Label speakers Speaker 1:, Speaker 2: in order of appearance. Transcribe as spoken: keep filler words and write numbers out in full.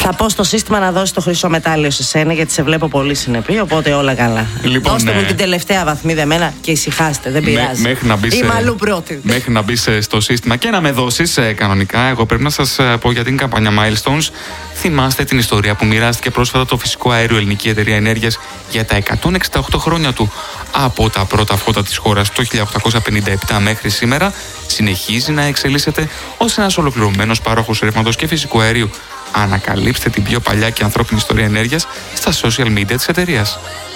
Speaker 1: Θα πω στο σύστημα να δώσει το χρυσό μετάλλιο σε σένα, γιατί σε βλέπω πολύ συνεπή, οπότε όλα καλά.
Speaker 2: Λοιπόν,
Speaker 1: δώστε
Speaker 2: ε...
Speaker 1: μου την τελευταία βαθμίδα εμένα και ησυχάστε, δεν πειράζει.
Speaker 2: Μέχρι να μπεις,
Speaker 1: Είμαι αλλού πρώτη.
Speaker 2: Μέχρι να μπεις στο σύστημα και να με δώσεις ε, κανονικά, εγώ πρέπει να σας πω για την καμπάνια Milestones. Θυμάστε την ιστορία που μοιράστηκε πρόσφατα το φυσικό αέριο Ελληνική Εταιρεία Ενέργειας για τα εκατόν εξήντα οκτώ χρόνια του. Από τα πρώτα φώτα της χώρας το χίλια οκτακόσια πενήντα επτά μέχρι σήμερα, συνεχίζει να εξελίσσεται ως ένας ολοκληρωμένος πάροχος ρεύματος και φυσικού αερίου. Ανακαλύψτε την πιο παλιά και ανθρώπινη ιστορία ενέργειας στα social media της εταιρείας.